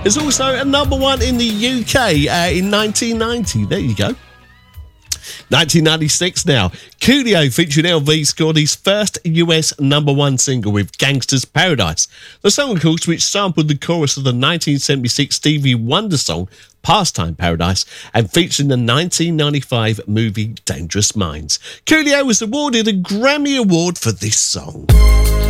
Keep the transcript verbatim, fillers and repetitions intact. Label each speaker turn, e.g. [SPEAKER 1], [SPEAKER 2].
[SPEAKER 1] It's also a number one in the U K uh, in nineteen ninety. There you go. nineteen ninety-six now. Coolio featuring L V scored his first U S number one single with Gangsta's Paradise. The song, of course, which sampled the chorus of the nineteen seventy-six Stevie Wonder song Pastime Paradise and featured in the nineteen ninety-five movie Dangerous Minds. Coolio was awarded a Grammy Award for this song.